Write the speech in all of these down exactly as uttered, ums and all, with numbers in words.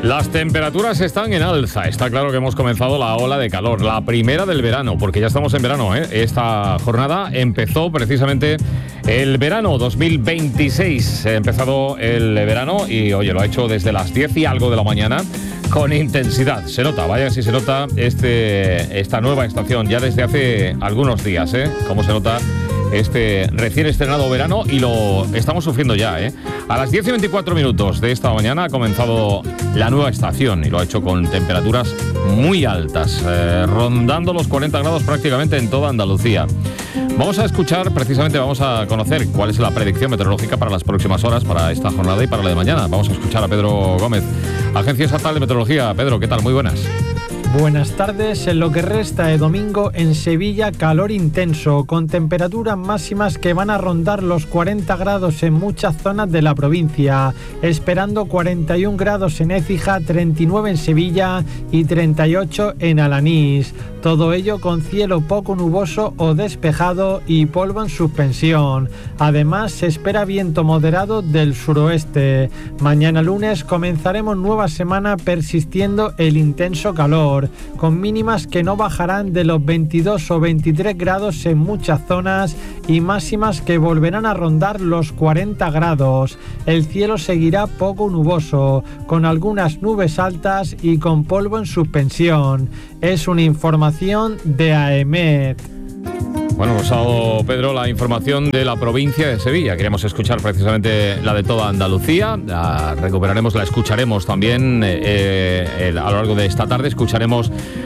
Las temperaturas están en alza. Está claro que hemos comenzado la ola de calor, la primera del verano, porque ya estamos en verano, ¿eh? Esta jornada empezó precisamente el verano dos mil veintiséis. Ha empezado el verano y, oye, lo ha hecho desde las diez y algo de la mañana con intensidad. Se nota, vaya si se nota este, esta nueva estación ya desde hace algunos días, ¿eh? Cómo se nota este recién estrenado verano, y lo estamos sufriendo ya, ¿eh? A las diez y veinticuatro minutos de esta mañana ha comenzado la nueva estación y lo ha hecho con temperaturas muy altas, eh, rondando los cuarenta grados prácticamente en toda Andalucía. Vamos a escuchar, precisamente vamos a conocer cuál es la predicción meteorológica para las próximas horas, para esta jornada y para la de mañana. Vamos a escuchar a Pedro Gómez, Agencia Estatal de Meteorología. Pedro, ¿qué tal? Muy buenas. Buenas tardes. En lo que resta de domingo en Sevilla, calor intenso, con temperaturas máximas que van a rondar los cuarenta grados en muchas zonas de la provincia, esperando cuarenta y un grados en Écija, treinta y nueve en Sevilla y treinta y ocho en Alanís. Todo ello con cielo poco nuboso o despejado y polvo en suspensión. Además, se espera viento moderado del suroeste. Mañana lunes comenzaremos nueva semana persistiendo el intenso calor, con mínimas que no bajarán de los veintidós o veintitrés grados en muchas zonas y máximas que volverán a rondar los cuarenta grados. El cielo seguirá poco nuboso, con algunas nubes altas y con polvo en suspensión. Es una información de AEMET. Bueno, nos ha dado Pedro la información de la provincia de Sevilla. Queríamos escuchar precisamente la de toda Andalucía. La recuperaremos, la escucharemos también eh, eh, a lo largo de esta tarde. Escucharemos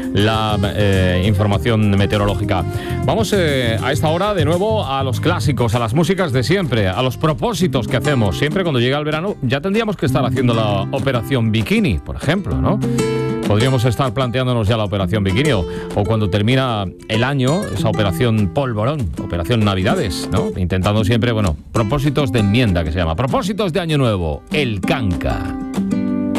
la eh, información meteorológica. Vamos eh, a esta hora de nuevo a los clásicos, a las músicas de siempre, a los propósitos que hacemos. Siempre cuando llega el verano ya tendríamos que estar haciendo la operación bikini, por ejemplo, ¿no? Podríamos estar planteándonos ya la operación bikini o, o cuando termina el año, esa operación polvorón, operación navidades, ¿no? Intentando siempre, bueno, propósitos de enmienda, que se llama propósitos de año nuevo, el canca.